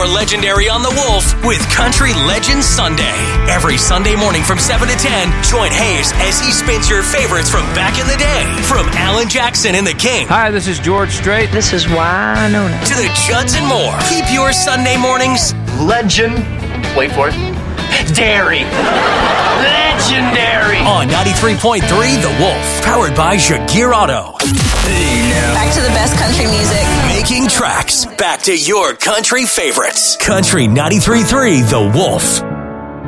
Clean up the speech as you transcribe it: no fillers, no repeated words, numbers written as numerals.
more legendary on the Wolf with Country Legends Sunday. Every Sunday morning from 7 to 10, join Hayes as he spins your favorites from back in the day. From Alan Jackson and the King. Hi, this is George Strait. This is Winona. To the Judds and more. Keep your Sunday mornings legend. Wait for it. Dairy. Legendary. On 93.3 The Wolf. Powered by Jaguar Auto. Back to the best country music. Making tracks back to your country favorites. Country 93.3 The Wolf.